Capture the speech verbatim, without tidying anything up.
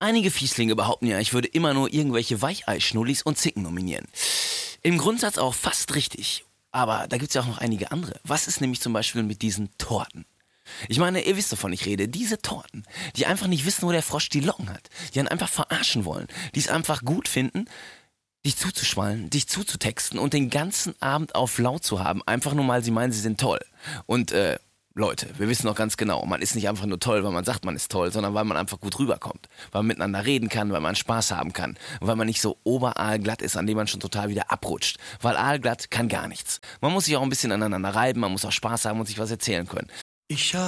Einige Fieslinge behaupten ja, ich würde immer nur irgendwelche Weichei-Schnullis und Zicken nominieren. Im Grundsatz auch fast richtig. Aber da gibt's ja auch noch einige andere. Was ist nämlich zum Beispiel mit diesen Torten? Ich meine, ihr wisst, wovon ich rede. Diese Torten, die einfach nicht wissen, wo der Frosch die Locken hat. Die einen einfach verarschen wollen. Die es einfach gut finden, dich zuzuschwallen, dich zuzutexten und den ganzen Abend auf laut zu haben. Einfach nur, weil sie meinen, sie sind toll. Und, äh, Leute, wir wissen doch ganz genau, man ist nicht einfach nur toll, weil man sagt, man ist toll, sondern weil man einfach gut rüberkommt. Weil man miteinander reden kann, weil man Spaß haben kann. Und weil man nicht so oberaalglatt ist, an dem man schon total wieder abrutscht. Weil aalglatt kann gar nichts. Man muss sich auch ein bisschen aneinander reiben, man muss auch Spaß haben und sich was erzählen können. Ich